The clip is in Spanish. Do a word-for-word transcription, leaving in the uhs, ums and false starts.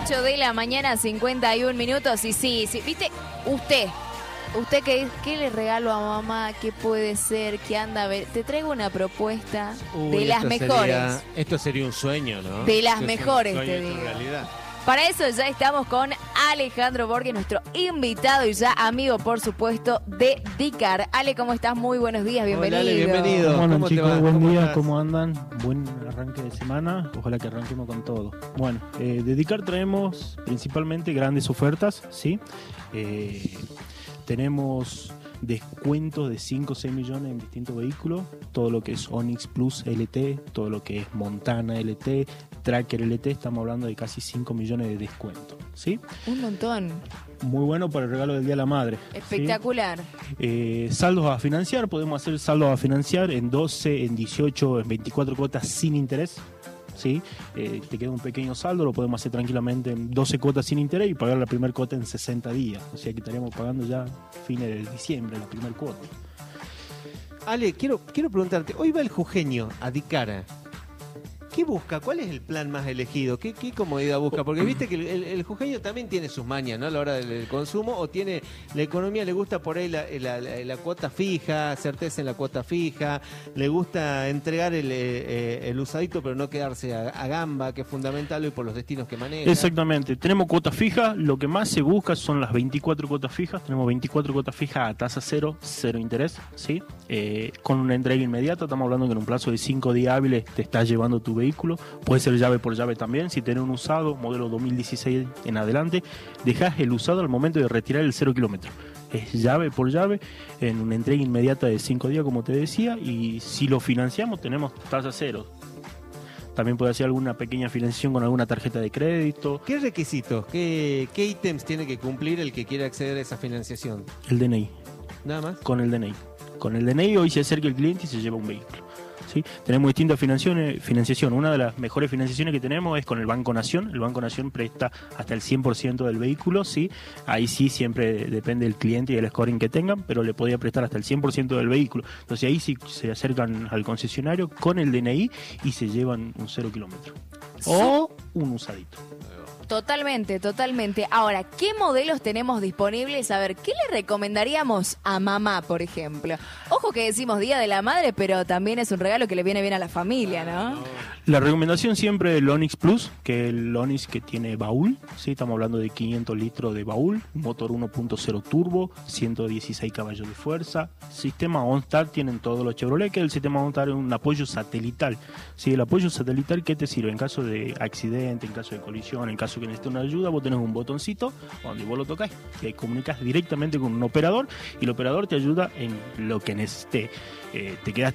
ocho de la mañana, cincuenta y un minutos. Y sí, sí, viste, usted, usted que ¿qué le regalo a mamá? ¿Qué puede ser? ¿Qué anda a ver? Te traigo una propuesta Uy, de las esto mejores. Sería, esto sería un sueño, ¿no? De las Esto es un mejores, sueño te hecho digo. realidad. Para eso ya estamos con Alejandro Borges, nuestro invitado y ya amigo, por supuesto, de Dicar. Ale, ¿cómo estás? Muy buenos días, bienvenido. Hola, Ale, bienvenido. ¿Cómo andan, ¿Cómo te chicos? va? Buen ¿Cómo día, estás? ¿cómo andan? Buen arranque de semana. Ojalá que arranquemos con todo. Bueno, eh, de Dicar traemos principalmente grandes ofertas, ¿sí? Eh, tenemos descuentos de cinco o seis millones en distintos vehículos. Todo lo que es Onix Plus L T, todo lo que es Montana L T, Tracker L T, estamos hablando de casi cinco millones de descuento, ¿sí? Un montón. Muy bueno para el regalo del Día de la Madre. ¿sí? Espectacular. Eh, saldos a financiar, podemos hacer saldos a financiar en doce, en dieciocho, en veinticuatro cuotas sin interés. ¿sí? Eh, te queda un pequeño saldo, lo podemos hacer tranquilamente en doce cuotas sin interés y pagar la primera cuota en sesenta días. O sea que estaríamos pagando ya fines de diciembre la primera cuota. Ale, quiero, quiero preguntarte, hoy va el jujeño a Dicara. ¿Qué busca? ¿Cuál es el plan más elegido? ¿Qué, qué comodidad busca? Porque viste que el, el, el jujeño también tiene sus mañas, ¿no? A la hora del, del consumo, o tiene la economía, le gusta por ahí la, la, la, la cuota fija, certeza en la cuota fija, le gusta entregar el, eh, el usadito pero no quedarse a, a gamba, que es fundamental hoy por los destinos que maneja. Exactamente, tenemos cuotas fijas, lo que más se busca son las veinticuatro cuotas fijas, tenemos veinticuatro cuotas fijas a tasa cero, cero interés, ¿sí? Eh, con una entrega inmediata, estamos hablando que en un plazo de cinco días hábiles te estás llevando tu vehículo. Puede ser llave por llave también. Si tenés un usado, modelo dos mil dieciséis en adelante, dejás el usado al momento de retirar el cero kilómetro. Es llave por llave, en una entrega inmediata de cinco días, como te decía, y si lo financiamos tenemos tasa cero. También puede hacer alguna pequeña financiación con alguna tarjeta de crédito. ¿Qué requisitos, qué, qué ítems tiene que cumplir el que quiera acceder a esa financiación? El D N I. Nada más. Con el D N I. Con el D N I hoy se acerca el cliente y se lleva un vehículo. ¿sí? Tenemos distintas financiaciones, financiación. Una de las mejores financiaciones que tenemos es con el Banco Nación. El Banco Nación presta hasta el cien por ciento del vehículo, ¿sí? Ahí sí siempre depende del cliente y del scoring que tengan, pero le podría prestar hasta el cien por ciento del vehículo. Entonces ahí sí se acercan al concesionario con el D N I y se llevan un cero kilómetro. O un usadito. Totalmente, totalmente. Ahora, ¿qué modelos tenemos disponibles? A ver, ¿qué le recomendaríamos a mamá, por ejemplo? Ojo que decimos Día de la Madre, pero también es un regalo que le viene bien a la familia, ¿no? La recomendación siempre el Onix Plus, que es el Onix que tiene baúl, ¿sí? Estamos hablando de quinientos litros de baúl, motor uno punto cero turbo, ciento dieciséis caballos de fuerza, sistema OnStar tienen todos los Chevrolet, que el sistema OnStar es un apoyo satelital. ¿sí? El apoyo satelital, ¿qué te sirve? En caso de accidente, en caso de colisión, en caso que necesites una ayuda, vos tenés un botoncito donde vos lo tocás y ahí comunicas directamente con un operador y el operador te ayuda en lo que necesite. Eh, te quedas